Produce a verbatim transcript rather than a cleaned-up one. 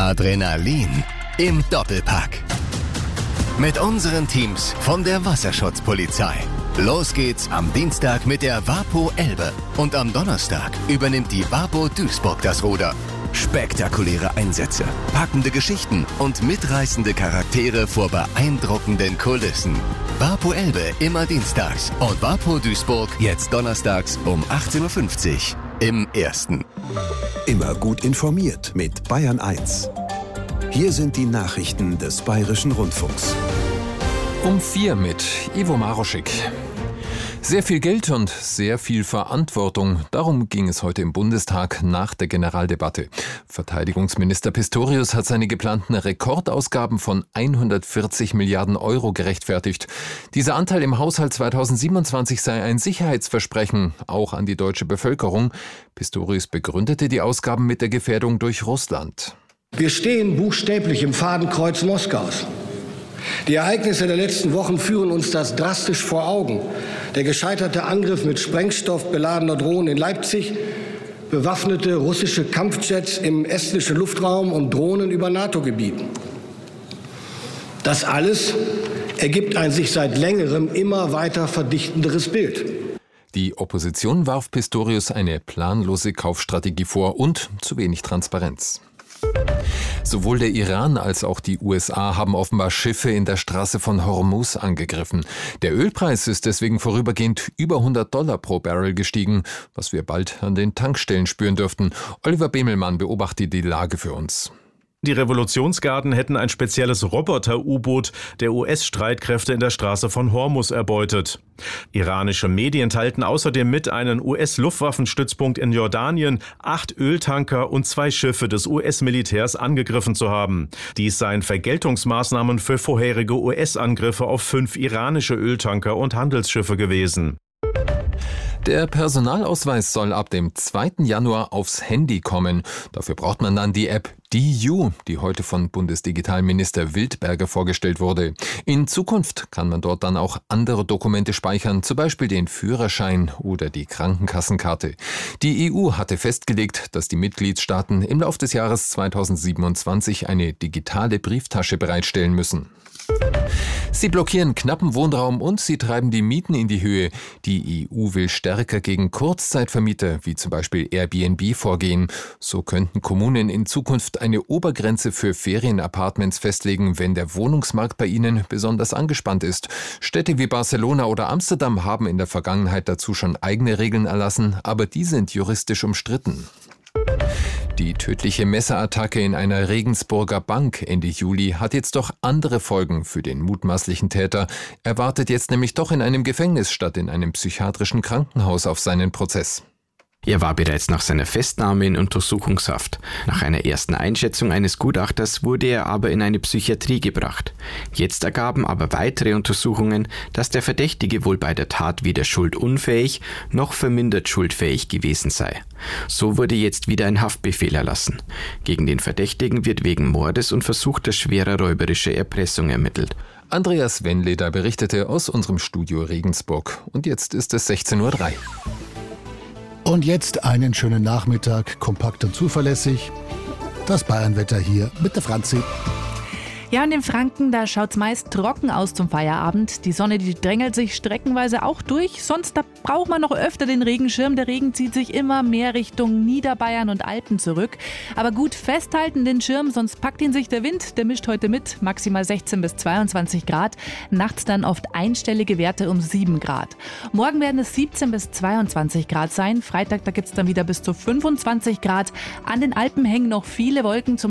Adrenalin im Doppelpack. Mit unseren Teams von der Wasserschutzpolizei. Los geht's am Dienstag mit der WaPo Elbe. Und am Donnerstag übernimmt die WaPo Duisburg das Ruder. Spektakuläre Einsätze, packende Geschichten und mitreißende Charaktere vor beeindruckenden Kulissen. WaPo Elbe immer dienstags und WaPo Duisburg jetzt donnerstags um achtzehn Uhr fünfzig im Ersten. Immer gut informiert mit Bayern eins. Hier sind die Nachrichten des Bayerischen Rundfunks. Um vier mit Ivo Maroschik. Sehr viel Geld und sehr viel Verantwortung. Darum ging es heute im Bundestag nach der Generaldebatte. Verteidigungsminister Pistorius hat seine geplanten Rekordausgaben von hundertvierzig Milliarden Euro gerechtfertigt. Dieser Anteil im Haushalt zweitausendsiebenundzwanzig sei ein Sicherheitsversprechen, auch an die deutsche Bevölkerung. Pistorius begründete die Ausgaben mit der Gefährdung durch Russland. Wir stehen buchstäblich im Fadenkreuz Moskaus. Die Ereignisse der letzten Wochen führen uns das drastisch vor Augen. Der gescheiterte Angriff mit Sprengstoff beladener Drohnen in Leipzig, bewaffnete russische Kampfjets im estnischen Luftraum und Drohnen über NATO-Gebieten. Das alles ergibt ein sich seit längerem immer weiter verdichtenderes Bild. Die Opposition warf Pistorius eine planlose Kaufstrategie vor und zu wenig Transparenz. Sowohl der Iran als auch die U S A haben offenbar Schiffe in der Straße von Hormuz angegriffen. Der Ölpreis ist deswegen vorübergehend über hundert Dollar pro Barrel gestiegen, was wir bald an den Tankstellen spüren dürften. Oliver Bemelmann beobachtet die Lage für uns. Die Revolutionsgarden hätten ein spezielles Roboter-U-Boot der U S-Streitkräfte in der Straße von Hormuz erbeutet. Iranische Medien teilten außerdem mit, einen U S-Luftwaffenstützpunkt in Jordanien, acht Öltanker und zwei Schiffe des U S-Militärs angegriffen zu haben. Dies seien Vergeltungsmaßnahmen für vorherige U S-Angriffe auf fünf iranische Öltanker und Handelsschiffe gewesen. Der Personalausweis soll ab dem zweiten Januar aufs Handy kommen. Dafür braucht man dann die App D U, die heute von Bundesdigitalminister Wildberger vorgestellt wurde. In Zukunft kann man dort dann auch andere Dokumente speichern, zum Beispiel den Führerschein oder die Krankenkassenkarte. Die E U hatte festgelegt, dass die Mitgliedstaaten im Laufe des Jahres zweitausendsiebenundzwanzig eine digitale Brieftasche bereitstellen müssen. Sie blockieren knappen Wohnraum und sie treiben die Mieten in die Höhe. Die E U will stärker gegen Kurzzeitvermieter wie zum Beispiel Airbnb vorgehen. So könnten Kommunen in Zukunft eine Obergrenze für Ferienapartments festlegen, wenn der Wohnungsmarkt bei ihnen besonders angespannt ist. Städte wie Barcelona oder Amsterdam haben in der Vergangenheit dazu schon eigene Regeln erlassen, aber die sind juristisch umstritten. Die tödliche Messerattacke in einer Regensburger Bank Ende Juli hat jetzt doch andere Folgen für den mutmaßlichen Täter. Er wartet jetzt nämlich doch in einem Gefängnis statt in einem psychiatrischen Krankenhaus auf seinen Prozess. Er war bereits nach seiner Festnahme in Untersuchungshaft. Nach einer ersten Einschätzung eines Gutachters wurde er aber in eine Psychiatrie gebracht. Jetzt ergaben aber weitere Untersuchungen, dass der Verdächtige wohl bei der Tat weder schuldunfähig noch vermindert schuldfähig gewesen sei. So wurde jetzt wieder ein Haftbefehl erlassen. Gegen den Verdächtigen wird wegen Mordes und versuchter schwerer räuberischer Erpressung ermittelt. Andreas Wenleder berichtete aus unserem Studio Regensburg. Und jetzt ist es sechzehn Uhr drei. Und jetzt einen schönen Nachmittag, kompakt und zuverlässig. Das Bayernwetter hier mit der Franzi. Ja, und in Franken, da schaut's meist trocken aus zum Feierabend. Die Sonne, die drängelt sich streckenweise auch durch. Sonst, da braucht man noch öfter den Regenschirm. Der Regen zieht sich immer mehr Richtung Niederbayern und Alpen zurück. Aber gut festhalten den Schirm, sonst packt ihn sich der Wind. Der mischt heute mit, maximal sechzehn bis zweiundzwanzig Grad. Nachts dann oft einstellige Werte um sieben Grad. Morgen werden es siebzehn bis zweiundzwanzig Grad sein. Freitag, da gibt's dann wieder bis zu fünfundzwanzig Grad. An den Alpen hängen noch viele Wolken zum